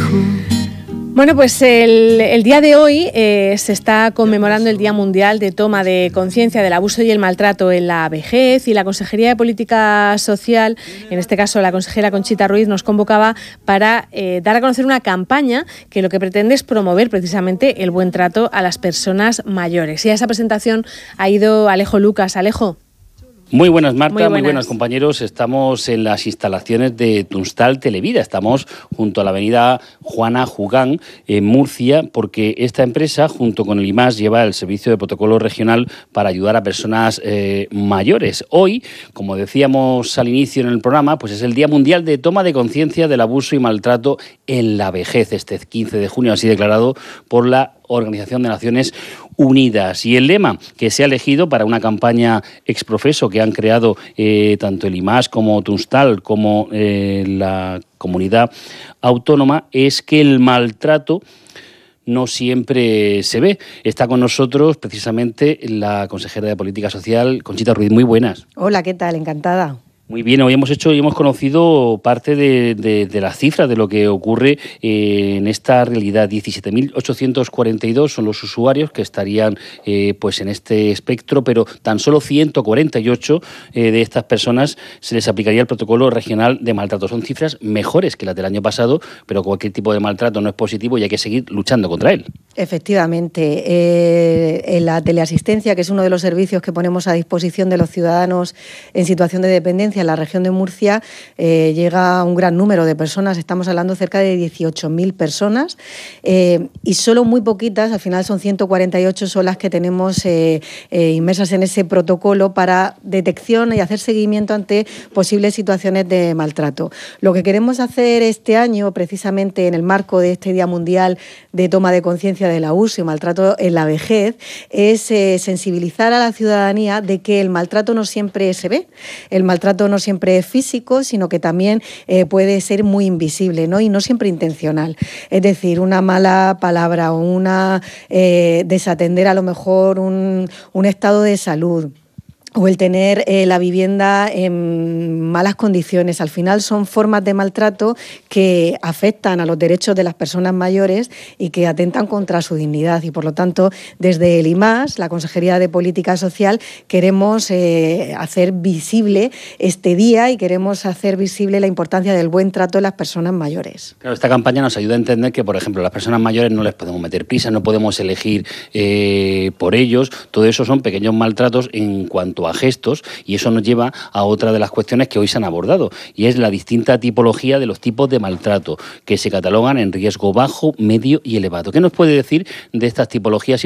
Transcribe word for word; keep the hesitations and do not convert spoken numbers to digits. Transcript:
Bueno, pues el, el día de hoy eh, se está conmemorando el Día Mundial de Toma de Conciencia del Abuso y el Maltrato en la Vejez, y la Consejería de Política Social, en este caso la consejera Conchita Ruiz, nos convocaba para eh, dar a conocer una campaña que lo que pretende es promover precisamente el buen trato a las personas mayores. Y a esa presentación ha ido Alejo Lucas. Alejo. Muy buenas, Marta, muy buenas. muy buenas compañeros. Estamos en las instalaciones de Tunstal Televida. Estamos junto a la avenida Juana Jugán, en Murcia, porque esta empresa, junto con el I M A S, lleva el servicio de protocolo regional para ayudar a personas eh, mayores. Hoy, como decíamos al inicio en el programa, pues es el Día Mundial de Toma de Conciencia del Abuso y Maltrato en la Vejez, este quince de junio, así declarado por la Organización de Naciones Unidas. Y el lema que se ha elegido para una campaña exprofeso que han creado eh, tanto el I M A S como Tunstal como eh, la comunidad autónoma es que el maltrato no siempre se ve. Está con nosotros precisamente la consejera de Política Social, Conchita Ruiz. Muy buenas. Hola, ¿qué tal? Encantada. Muy bien, hoy hemos hecho y hemos conocido parte de, de, de las cifras de lo que ocurre eh, en esta realidad. diecisiete mil ochocientos cuarenta y dos son los usuarios que estarían eh, pues en este espectro, pero tan solo ciento cuarenta y ocho eh, de estas personas se les aplicaría el protocolo regional de maltrato. Son cifras mejores que las del año pasado, pero cualquier tipo de maltrato no es positivo y hay que seguir luchando contra él. Efectivamente, eh, en la teleasistencia, que es uno de los servicios que ponemos a disposición de los ciudadanos en situación de dependencia en la región de Murcia, eh, llega un gran número de personas, estamos hablando cerca de dieciocho mil personas, eh, y solo muy poquitas, al final son ciento cuarenta y ocho, son las que tenemos eh, eh, inmersas en ese protocolo para detección y hacer seguimiento ante posibles situaciones de maltrato. Lo que queremos hacer este año, precisamente en el marco de este Día Mundial de Toma de Conciencia del Abuso y Maltrato en la Vejez, es eh, sensibilizar a la ciudadanía de que el maltrato no siempre se ve, el maltrato no siempre es físico, sino que también eh, puede ser muy invisible, ¿no? Y no siempre intencional. Es decir, una mala palabra o una eh, desatender a lo mejor un, un estado de salud, o el tener eh, la vivienda en malas condiciones. Al final son formas de maltrato que afectan a los derechos de las personas mayores y que atentan contra su dignidad. Y por lo tanto, desde el I M A S, la Consejería de Política Social, queremos eh, hacer visible este día y queremos hacer visible la importancia del buen trato de las personas mayores. Claro, esta campaña nos ayuda a entender que, por ejemplo, las personas mayores no les podemos meter prisa, no podemos elegir eh, por ellos. Todo eso son pequeños maltratos en cuanto a gestos, y eso nos lleva a otra de las cuestiones que hoy se han abordado, y es la distinta tipología de los tipos de maltrato que se catalogan en riesgo bajo, medio y elevado. ¿Qué nos puede decir de estas tipologías?